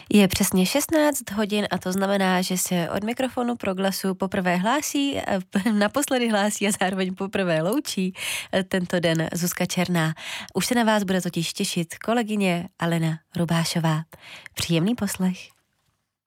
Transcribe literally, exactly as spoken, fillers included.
Je přesně šestnáct hodin a to znamená, že se od mikrofonu Proglasu poprvé hlásí, naposledy hlásí a zároveň poprvé loučí tento den Zuzka Černá. Už se na vás bude totiž těšit kolegyně Alena Rubášová. Příjemný poslech.